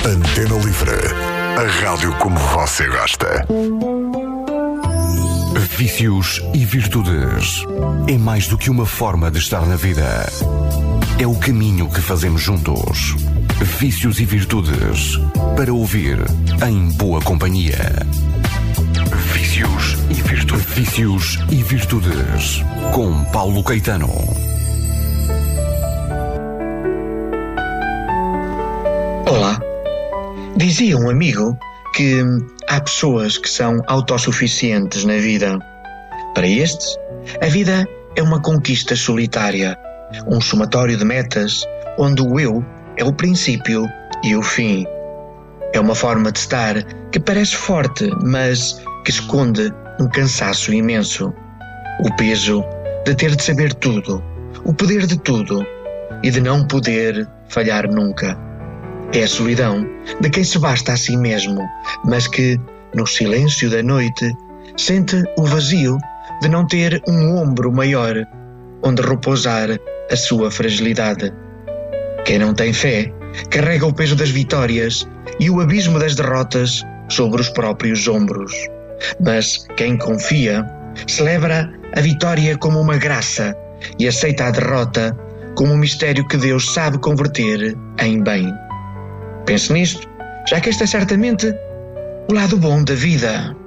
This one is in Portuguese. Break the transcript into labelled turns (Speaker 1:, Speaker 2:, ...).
Speaker 1: Antena Livre, a rádio como você gosta. Vícios e virtudes é mais do que uma forma de estar na vida. É o caminho que fazemos juntos. Vícios e virtudes, para ouvir em boa companhia. Vícios e virtudes. Vícios e virtudes, com Paulo Caetano.
Speaker 2: Olá. Dizia um amigo que há pessoas que são autossuficientes na vida. Para estes, a vida é uma conquista solitária, um somatório de metas onde o eu é o princípio e o fim. É uma forma de estar que parece forte, mas que esconde um cansaço imenso. O peso de ter de saber tudo, o poder de tudo e de não poder falhar nunca. É a solidão de quem se basta a si mesmo, mas que, no silêncio da noite, sente o vazio de não ter um ombro maior onde repousar a sua fragilidade. Quem não tem fé carrega o peso das vitórias e o abismo das derrotas sobre os próprios ombros. Mas quem confia celebra a vitória como uma graça e aceita a derrota como um mistério que Deus sabe converter em bem. Pense nisto, já que este é certamente o lado bom da vida.